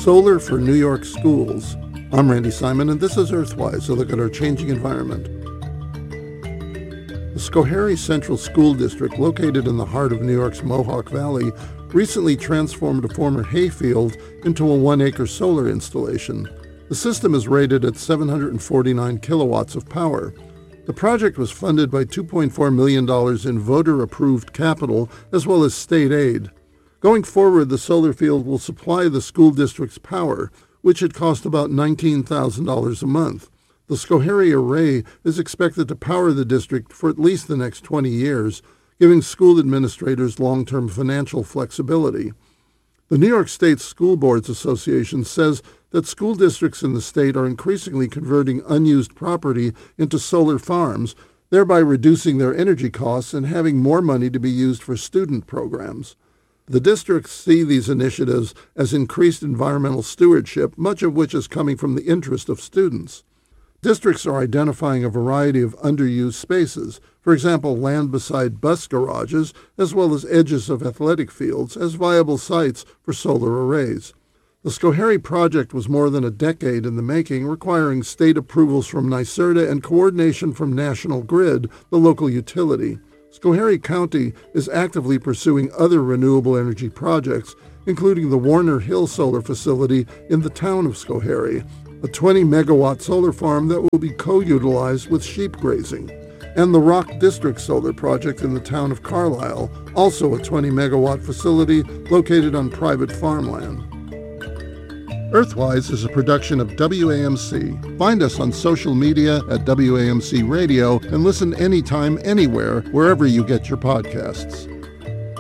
Solar for New York Schools. I'm Randy Simon, and this is Earthwise, a look at our changing environment. The Schoharie Central School District, located in the heart of New York's Mohawk Valley, recently transformed a former hayfield into a 1-acre solar installation. The system is rated at 749 kilowatts of power. The project was funded by $2.4 million in voter-approved capital as well as state aid. Going forward, the solar field will supply the school district's power, which had cost about $19,000 a month. The Schoharie Array is expected to power the district for at least the next 20 years, giving school administrators long-term financial flexibility. The New York State School Boards Association says that school districts in the state are increasingly converting unused property into solar farms, thereby reducing their energy costs and having more money to be used for student programs. The districts see these initiatives as increased environmental stewardship, much of which is coming from the interest of students. Districts are identifying a variety of underused spaces, for example, land beside bus garages, as well as edges of athletic fields, as viable sites for solar arrays. The Schoharie project was more than a decade in the making, requiring state approvals from NYSERDA and coordination from National Grid, the local utility. Schoharie County is actively pursuing other renewable energy projects, including the Warner Hill Solar Facility in the town of Schoharie, a 20-megawatt solar farm that will be co-utilized with sheep grazing, and the Rock District Solar Project in the town of Carlisle, also a 20-megawatt facility located on private farmland. Earthwise is a production of WAMC. Find us on social media at WAMC Radio and listen anytime, anywhere, wherever you get your podcasts.